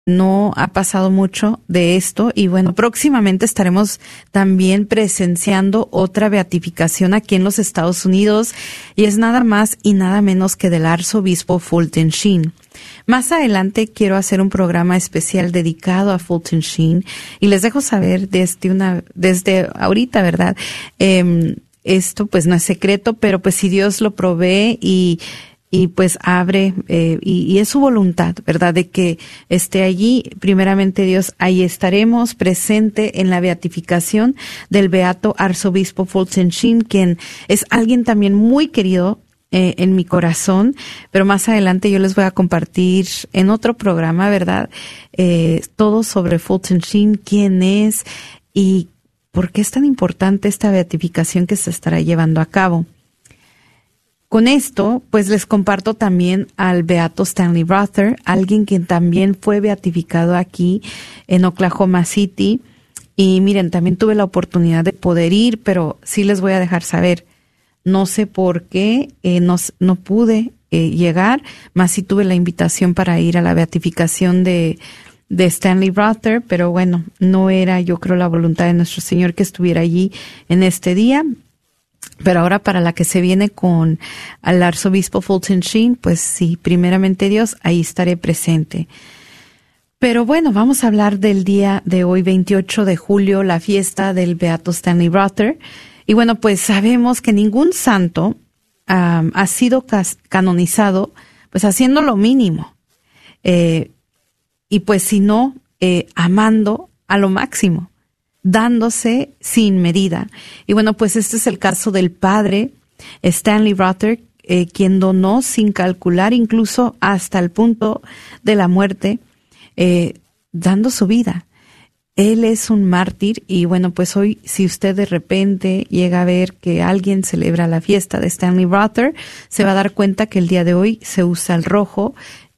no ha pasado mucho de esto y bueno, próximamente estaremos también presenciando otra beatificación aquí en los Estados Unidos y es nada más y nada menos que del arzobispo Fulton Sheen. Más adelante quiero hacer un programa especial dedicado a Fulton Sheen y les dejo saber desde ahorita, ¿verdad? Esto pues no es secreto, pero pues si Dios lo provee y pues abre, y es su voluntad, ¿verdad? De que esté allí, primeramente Dios, ahí estaremos presente en la beatificación del beato arzobispo Fulton Sheen, quien es alguien también muy querido en mi corazón, pero más adelante yo les voy a compartir en otro programa, ¿verdad? Todo sobre Fulton Sheen, quién es y por qué es tan importante esta beatificación que se estará llevando a cabo. Con esto, pues les comparto también al beato Stanley Rother, alguien que también fue beatificado aquí en Oklahoma City. Y miren, también tuve la oportunidad de poder ir, pero sí les voy a dejar saber. No sé por qué no pude llegar, más sí tuve la invitación para ir a la beatificación de Stanley Rother, pero bueno, no era, yo creo, la voluntad de nuestro Señor que estuviera allí en este día. Pero ahora para la que se viene con el arzobispo Fulton Sheen, pues sí, primeramente Dios, ahí estaré presente. Pero bueno, vamos a hablar del día de hoy, 28 de julio, la fiesta del beato Stanley Rother. Y bueno, pues sabemos que ningún santo ha sido canonizado, pues haciendo lo mínimo. Y pues si no, amando a lo máximo, dándose sin medida. Y bueno, pues este es el caso del padre Stanley Rother, quien donó sin calcular, incluso hasta el punto de la muerte, dando su vida. Él es un mártir y bueno, pues hoy si usted de repente llega a ver que alguien celebra la fiesta de Stanley Rother, se va a dar cuenta que el día de hoy se usa el rojo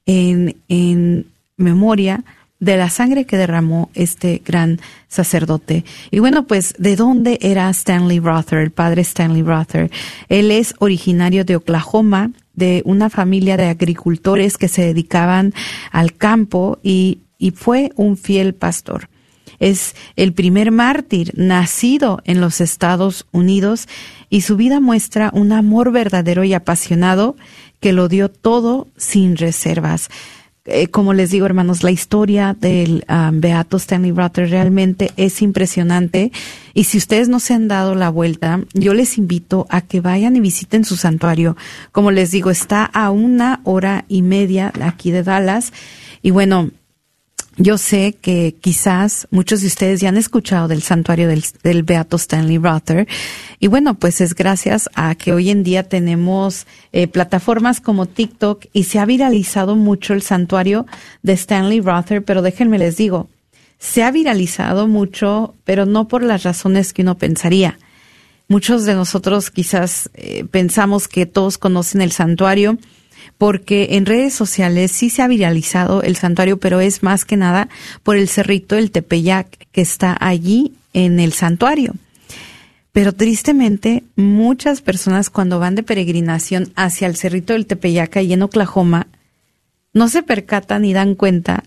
en memoria de la sangre que derramó este gran sacerdote. Y bueno, pues, ¿de dónde era Stanley Rother, el padre Stanley Rother? Él es originario de Oklahoma, de una familia de agricultores que se dedicaban al campo y fue un fiel pastor. Es el primer mártir nacido en los Estados Unidos y su vida muestra un amor verdadero y apasionado que lo dio todo sin reservas. Como les digo, hermanos, la historia del beato Stanley Rother realmente es impresionante. Y si ustedes no se han dado la vuelta, yo les invito a que vayan y visiten su santuario. Como les digo, está a 1 hora y media aquí de Dallas. Y bueno, yo sé que quizás muchos de ustedes ya han escuchado del santuario del beato Stanley Rother. Y bueno, pues es gracias a que hoy en día tenemos plataformas como TikTok y se ha viralizado mucho el santuario de Stanley Rother, pero déjenme les digo, se ha viralizado mucho, pero no por las razones que uno pensaría. Muchos de nosotros quizás pensamos que todos conocen el santuario, porque en redes sociales sí se ha viralizado el santuario, pero es más que nada por el cerrito del Tepeyac que está allí en el santuario. Pero tristemente, muchas personas cuando van de peregrinación hacia el cerrito del Tepeyac, allí en Oklahoma, no se percatan ni dan cuenta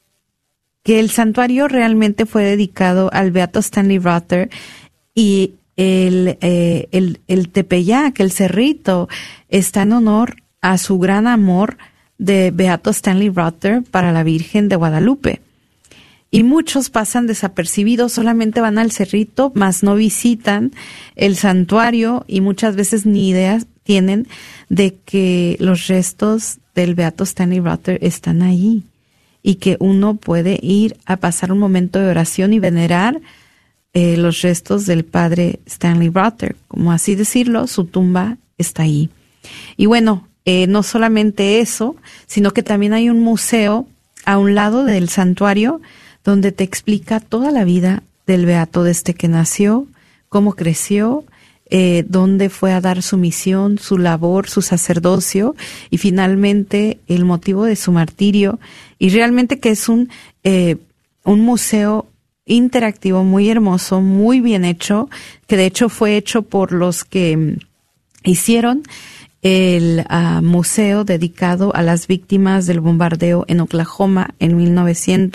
que el santuario realmente fue dedicado al beato Stanley Rother y el Tepeyac, el cerrito, está en honor a su gran amor de beato Stanley Rother para la Virgen de Guadalupe. Y muchos pasan desapercibidos, solamente van al cerrito, mas no visitan el santuario y muchas veces ni idea tienen de que los restos del beato Stanley Rother están allí y que uno puede ir a pasar un momento de oración y venerar los restos del padre Stanley Rother. Como así decirlo, su tumba está ahí. Y bueno, no solamente eso, sino que también hay un museo a un lado del santuario donde te explica toda la vida del beato desde que nació, cómo creció, dónde fue a dar su misión, su labor, su sacerdocio y finalmente el motivo de su martirio. Y realmente que es un museo interactivo muy hermoso, muy bien hecho, que de hecho fue hecho por los que hicieron el museo dedicado a las víctimas del bombardeo en Oklahoma en 1900.